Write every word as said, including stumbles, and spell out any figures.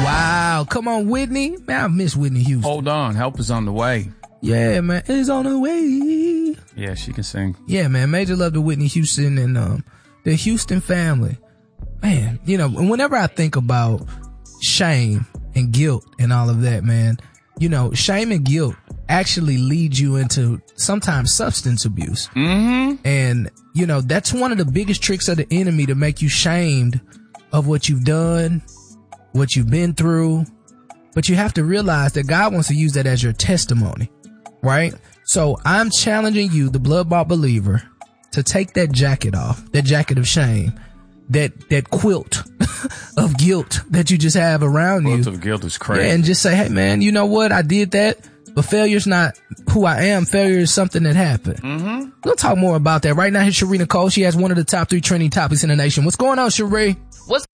Wow. Come on, Whitney. Man, I miss Whitney Houston. Hold on. Help is on the way. Yeah, man. It's on the way. Yeah, she can sing. Yeah, man. Major love to Whitney Houston and um the Houston family. Man, you know, whenever I think about shame and guilt and all of that, man, you know, shame and guilt actually lead you into sometimes substance abuse. Mm-hmm. And, you know, that's one of the biggest tricks of the enemy, to make you shamed of what you've done, what you've been through. But you have to realize that God wants to use that as your testimony, right? So I'm challenging you, the blood-bought believer, to take that jacket off, that jacket of shame, that, that quilt of guilt that you just have around you. Quilt of guilt is crazy. Yeah, and just say, hey man, you know what? I did that, but failure's not who I am. Failure is something that happened. Mm-hmm. We'll talk more about that. Right now, here's Cherie Nicole. She has one of the top three trending topics in the nation. What's going on, Cherie? What's